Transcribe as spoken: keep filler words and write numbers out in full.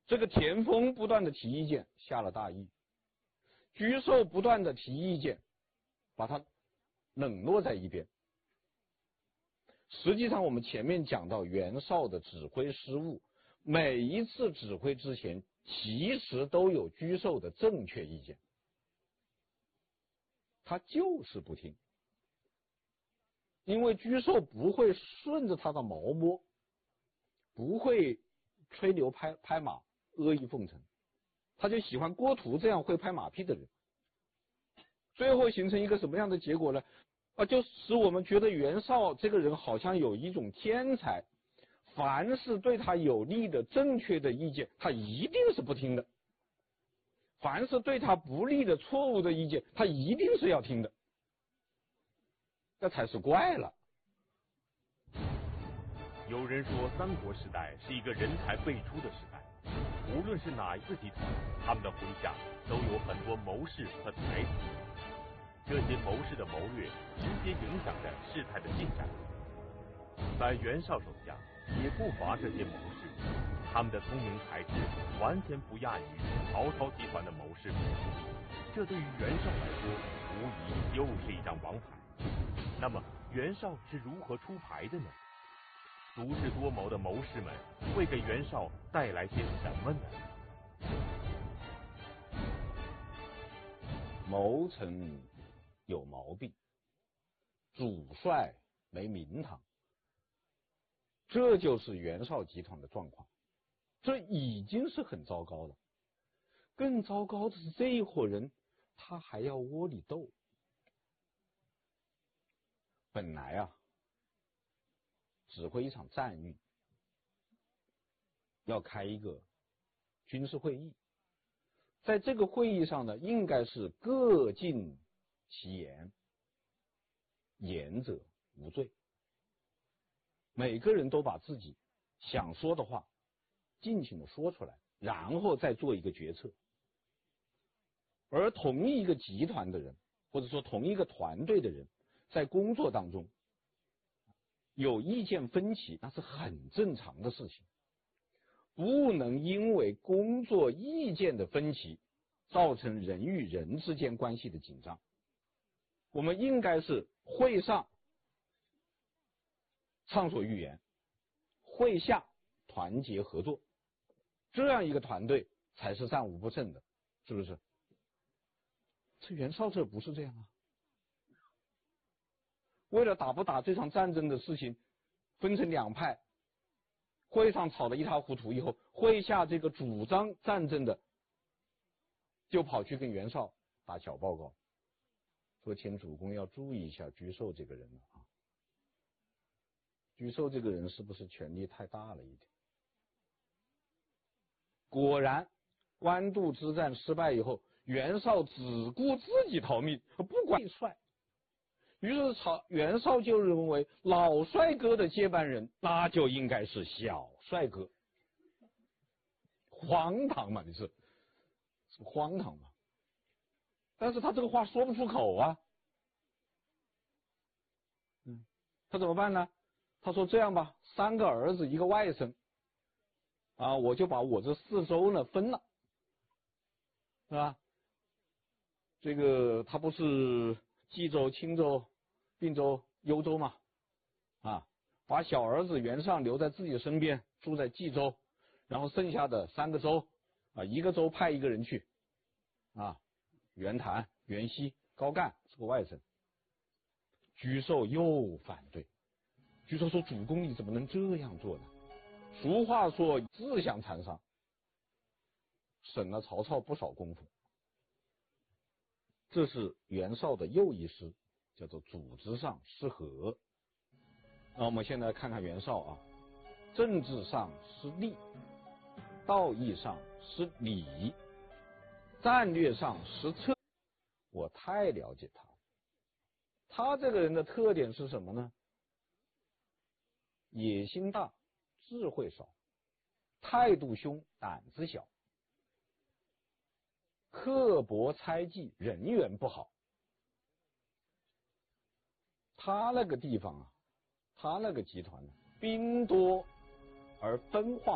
这个田丰不断的提意见，下了大狱；沮授不断的提意见，把他冷落在一边。实际上，我们前面讲到袁绍的指挥失误，每一次指挥之前，其实都有沮授的正确意见，他就是不听，因为沮授不会顺着他的毛摸，不会吹牛拍拍马、阿谀奉承，他就喜欢郭图这样会拍马屁的人。最后形成一个什么样的结果呢？啊，就使我们觉得袁绍这个人好像有一种天才，凡是对他有利的正确的意见，他一定是不听的；凡是对他不利的错误的意见，他一定是要听的。这才是怪了。 有人说，三国时代是一个人才辈出的时代，无论是哪一个集团，他们的麾下都有很多谋士和才子。这些谋士的谋略直接影响着事态的进展。在袁绍手下也不乏这些谋士，他们的聪明才智完全不亚于曹操集团的谋士们。这对于袁绍来说，无疑又是一张王牌。那么袁绍是如何出牌的呢？足智多谋的谋士们会给袁绍带来些什么呢？ 谋臣有毛病，主帅没名堂，这就是袁绍集团的状况。这已经是很糟糕了，更糟糕的是这一伙人他还要窝里斗。本来啊，指挥一场战役要开一个军事会议，在这个会议上呢，应该是各尽其言，言者无罪。每个人都把自己想说的话尽情的说出来，然后再做一个决策。而同一个集团的人，或者说同一个团队的人，在工作当中有意见分歧，那是很正常的事情，不能因为工作意见的分歧造成人与人之间关系的紧张。我们应该是会上畅所欲言，会下团结合作，这样一个团队才是战无不胜的，是不是？这袁绍这不是这样啊，为了打不打这场战争的事情分成两派，会上吵得一塌糊涂以后，会下这个主张战争的就跑去跟袁绍打小报告，说请主公要注意一下沮授这个人了啊。沮授这个人是不是权力太大了一点？果然官渡之战失败以后，袁绍只顾自己逃命，不管帅。于是曹袁绍就认为老帅哥的接班人那就应该是小帅哥。荒唐嘛，你是是荒唐嘛？但是他这个话说不出口啊。嗯，他怎么办呢？他说这样吧，三个儿子一个外甥啊，我就把我这四州呢分了，是吧？这个他不是冀州、青州、并州、幽州嘛，啊，把小儿子袁尚留在自己身边，住在冀州，然后剩下的三个州啊，一个州派一个人去，啊，袁谭、袁熙、高干是个外甥。沮授又反对，沮授说：“主公你怎么能这样做呢？俗话说自相残杀，省了曹操不少功夫。”这是袁绍的又一失，叫做组织上失和。那我们现在看看袁绍啊，政治上失利，道义上失礼，战略上失策。我太了解他了，他这个人的特点是什么呢？野心大，智慧少，态度凶，胆子小，刻薄猜忌，人缘不好。他那个地方啊，他那个集团呢，兵多而分化